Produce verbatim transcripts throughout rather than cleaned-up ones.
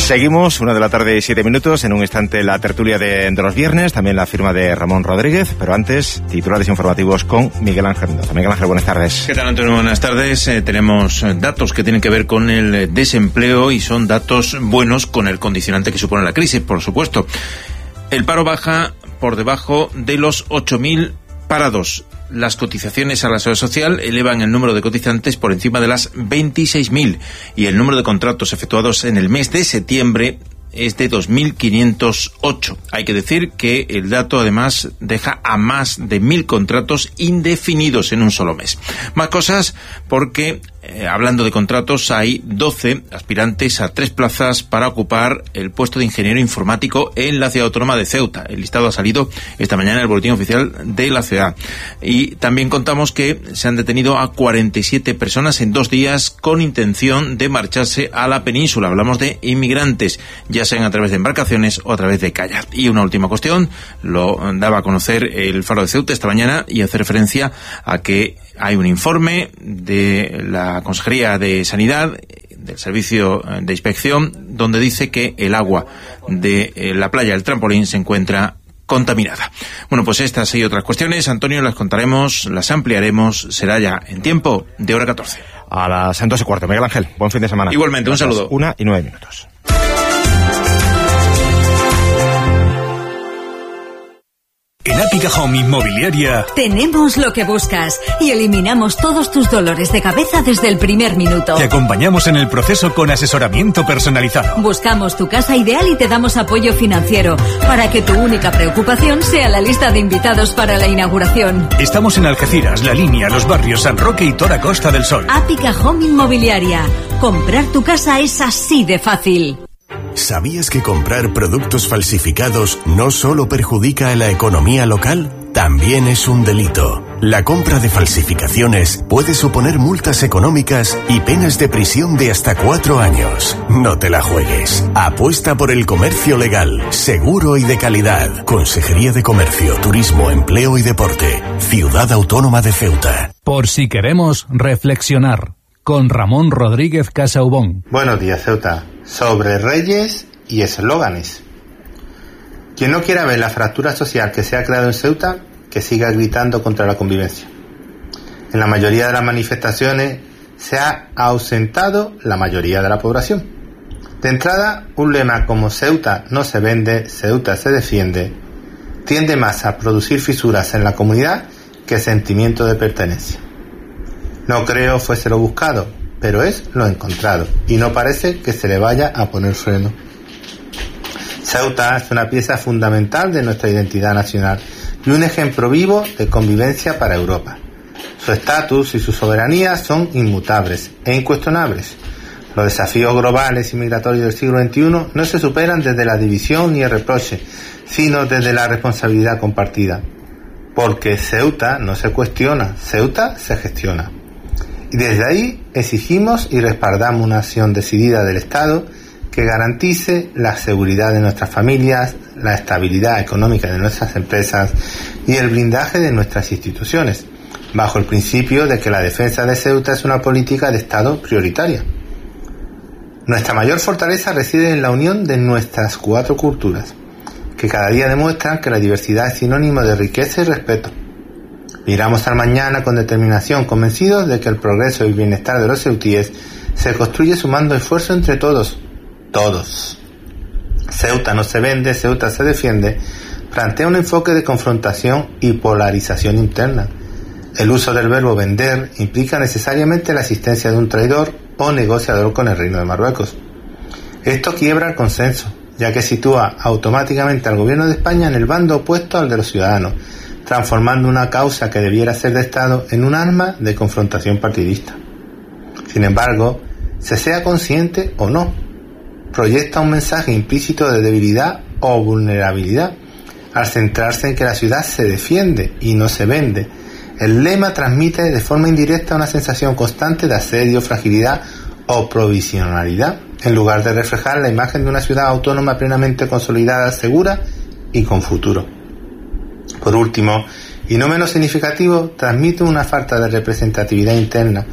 Seguimos, una de la tarde, siete minutos. En un instante la tertulia de, de los viernes, también la firma de Ramón Rodríguez. Pero antes, titulares informativos con Miguel Ángel Mendoza. Miguel Ángel, buenas tardes. ¿Qué tal, Antonio? Buenas tardes. Eh, tenemos datos que tienen que ver con el desempleo y son datos buenos con el condicionante que supone la crisis, por supuesto. El paro baja por debajo de los ocho mil parados. Las cotizaciones a la seguridad social elevan el número de cotizantes por encima de las veintiséis mil y el número de contratos efectuados en el mes de septiembre es de dos mil quinientos ocho. Hay que decir que el dato además deja a más de mil contratos indefinidos en un solo mes. Más cosas porque, eh, hablando de contratos, hay doce aspirantes a tres plazas para ocupar el puesto de ingeniero informático en la ciudad autónoma de Ceuta. El listado ha salido esta mañana en el boletín oficial de la ciudad. Y también contamos que se han detenido a cuarenta y siete personas en dos días con intención de marcharse a la península. Hablamos de inmigrantes, ya sean a través de embarcaciones o a través de kayak. Y una última cuestión, lo daba a conocer el Faro de Ceuta esta mañana y hace referencia a que hay un informe de la Consejería de Sanidad, del Servicio de Inspección, donde dice que el agua de la playa del Trampolín se encuentra contaminada. Bueno, pues estas y otras cuestiones, Antonio, las contaremos, las ampliaremos, será ya en tiempo de hora catorce. A las dos y cuarto. Miguel Ángel, buen fin de semana. Igualmente, un saludo. Una y nueve minutos. En Ápica Home Inmobiliaria tenemos lo que buscas y eliminamos todos tus dolores de cabeza desde el primer minuto. Te acompañamos en el proceso con asesoramiento personalizado. Buscamos tu casa ideal y te damos apoyo financiero para que tu única preocupación sea la lista de invitados para la inauguración. Estamos en Algeciras, La Línea, Los Barrios, San Roque y toda Costa del Sol. Ápica Home Inmobiliaria. Comprar tu casa es así de fácil. ¿Sabías que comprar productos falsificados no solo perjudica a la economía local? También es un delito. La compra de falsificaciones puede suponer multas económicas y penas de prisión de hasta cuatro años. No te la juegues. Apuesta por el comercio legal, seguro y de calidad. Consejería de Comercio, Turismo, Empleo y Deporte. Ciudad Autónoma de Ceuta. Por si queremos reflexionar. Con Ramón Rodríguez Casaubón. Buenos días, Ceuta. Sobre reyes y eslóganes. Quien no quiera ver la fractura social que se ha creado en Ceuta, que siga gritando contra la convivencia. En la mayoría de las manifestaciones se ha ausentado la mayoría de la población. De entrada, un lema como Ceuta no se vende, Ceuta se defiende, tiende más a producir fisuras en la comunidad que sentimiento de pertenencia. No creo fuese lo buscado, pero es lo encontrado, y no parece que se le vaya a poner freno. Ceuta es una pieza fundamental de nuestra identidad nacional y un ejemplo vivo de convivencia para Europa. Su estatus y su soberanía son inmutables e incuestionables. Los desafíos globales y migratorios del siglo veintiuno no se superan desde la división ni el reproche, sino desde la responsabilidad compartida. Porque Ceuta no se cuestiona, Ceuta se gestiona. Y desde ahí exigimos y respaldamos una acción decidida del Estado que garantice la seguridad de nuestras familias, la estabilidad económica de nuestras empresas y el blindaje de nuestras instituciones, bajo el principio de que la defensa de Ceuta es una política de Estado prioritaria. Nuestra mayor fortaleza reside en la unión de nuestras cuatro culturas, que cada día demuestran que la diversidad es sinónimo de riqueza y respeto. Miramos al mañana con determinación, convencidos de que el progreso y el bienestar de los ceutíes se construye sumando esfuerzo entre todos, todos. Ceuta no se vende, Ceuta se defiende, plantea un enfoque de confrontación y polarización interna. El uso del verbo vender implica necesariamente la existencia de un traidor o negociador con el Reino de Marruecos. Esto quiebra el consenso, ya que sitúa automáticamente al gobierno de España en el bando opuesto al de los ciudadanos, transformando una causa que debiera ser de Estado en un arma de confrontación partidista. Sin embargo, se sea consciente o no, proyecta un mensaje implícito de debilidad o vulnerabilidad, al centrarse en que la ciudad se defiende y no se vende. El lema transmite de forma indirecta una sensación constante de asedio, fragilidad o provisionalidad, en lugar de reflejar la imagen de una ciudad autónoma plenamente consolidada, segura y con futuro. Por último, y no menos significativo, transmite una falta de representatividad interna,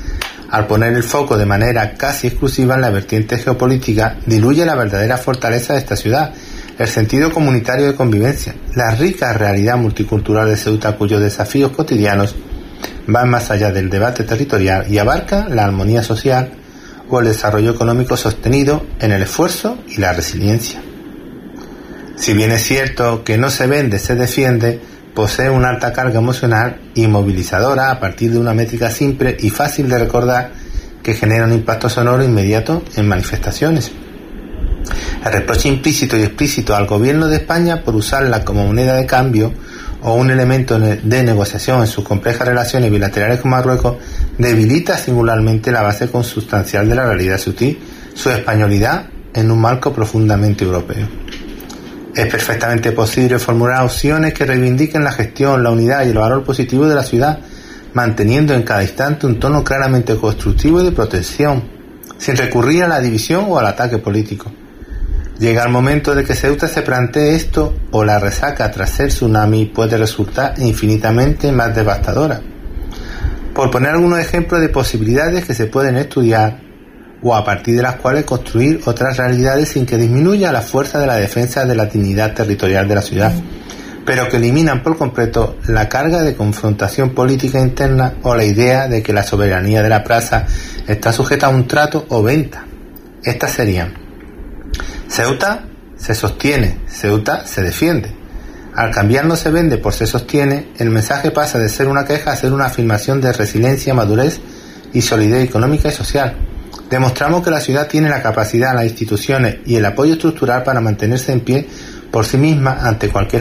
Al poner el foco de manera casi exclusiva en la vertiente geopolítica, diluye la verdadera fortaleza de esta ciudad, el sentido comunitario de convivencia, la rica realidad multicultural de Ceuta, cuyos desafíos cotidianos van más allá del debate territorial y abarcan la armonía social o el desarrollo económico sostenido en el esfuerzo y la resiliencia. Si bien es cierto que no se vende, se defiende, posee una alta carga emocional y movilizadora a partir de una métrica simple y fácil de recordar que genera un impacto sonoro inmediato en manifestaciones. El reproche implícito y explícito al gobierno de España por usarla como moneda de cambio o un elemento de negociación en sus complejas relaciones bilaterales con Marruecos debilita singularmente la base consustancial de la realidad ceutí, su españolidad en un marco profundamente europeo. Es perfectamente posible formular opciones que reivindiquen la gestión, la unidad y el valor positivo de la ciudad, manteniendo en cada instante un tono claramente constructivo y de protección, sin recurrir a la división o al ataque político. Llega el momento de que Ceuta se plantee esto, o la resaca tras ser tsunami puede resultar infinitamente más devastadora. Por poner algunos ejemplos de posibilidades que se pueden estudiar, o a partir de las cuales construir otras realidades sin que disminuya la fuerza de la defensa de la dignidad territorial de la ciudad, pero que eliminan por completo la carga de confrontación política interna o la idea de que la soberanía de la plaza está sujeta a un trato o venta. Estas serían: Ceuta se sostiene, Ceuta se defiende. Al cambiar no se vende por se sostiene, el mensaje pasa de ser una queja a ser una afirmación de resiliencia, madurez y solidez económica y social. Demostramos que la ciudad tiene la capacidad, las instituciones y el apoyo estructural para mantenerse en pie por sí misma ante cualquier